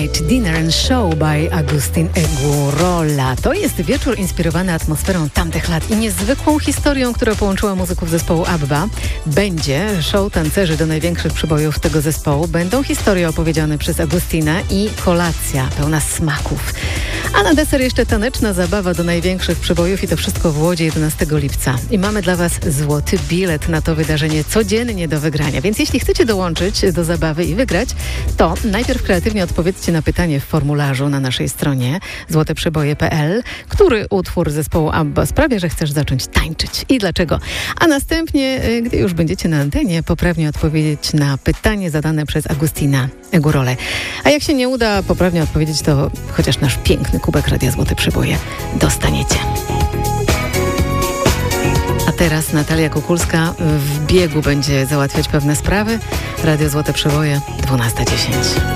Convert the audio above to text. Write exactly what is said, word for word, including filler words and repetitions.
Night Dinner and Show by Agustin Egurola. To jest wieczór inspirowany atmosferą tamtych lat i niezwykłą historią, która połączyła muzyków zespołu ABBA. Będzie show tancerzy do największych przybojów tego zespołu. Będą historie opowiedziane przez Agustina i kolacja pełna smaków. A na deser jeszcze taneczna zabawa do największych przybojów i to wszystko w Łodzi jedenastego lipca. I mamy dla Was złoty bilet na to wydarzenie codziennie do wygrania. Więc jeśli chcecie dołączyć do zabawy i wygrać, to najpierw kreatywnie odpowiedzcie na pytanie w formularzu na naszej stronie złoteprzeboje kropka p l, który utwór zespołu ABBA sprawia, że chcesz zacząć tańczyć i dlaczego. A następnie, gdy już będziecie na antenie, poprawnie odpowiedzieć na pytanie zadane przez Agustina Egurolę. A jak się nie uda poprawnie odpowiedzieć, to chociaż nasz piękny kubek Radia Złote Przeboje dostaniecie. A teraz Natalia Kukulska w biegu będzie załatwiać pewne sprawy. Radio Złote Przeboje, dwunasta dziesięć.